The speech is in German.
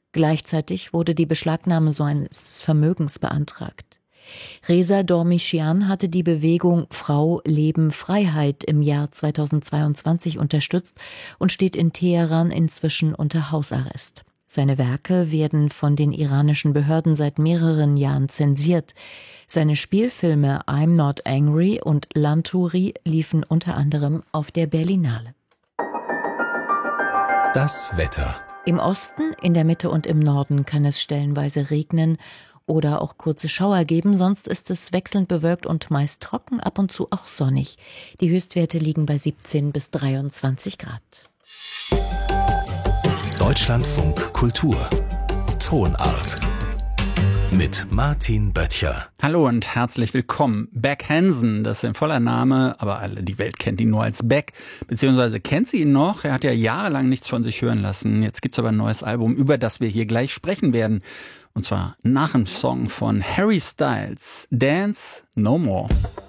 Gleichzeitig wurde die Beschlagnahme seines Vermögens beantragt. Reza Dormischian hatte die Bewegung Frau, Leben, Freiheit im Jahr 2022 unterstützt und steht in Teheran inzwischen unter Hausarrest. Seine Werke werden von den iranischen Behörden seit mehreren Jahren zensiert. Seine Spielfilme I'm Not Angry und Lanturi liefen unter anderem auf der Berlinale. Das Wetter. Im Osten, in der Mitte und im Norden kann es stellenweise regnen oder auch kurze Schauer geben, sonst ist es wechselnd bewölkt und meist trocken, ab und zu auch sonnig. Die Höchstwerte liegen bei 17 bis 23 Grad. Deutschlandfunk Kultur. Tonart. Mit Martin Böttcher. Hallo und herzlich willkommen. Beck Hansen, das ist sein voller Name, aber die Welt kennt ihn nur als Beck, beziehungsweise kennt sie ihn noch. Er hat ja jahrelang nichts von sich hören lassen. Jetzt gibt's aber ein neues Album, über das wir hier gleich sprechen werden. Und zwar nach dem Song von Harry Styles, Dance No More.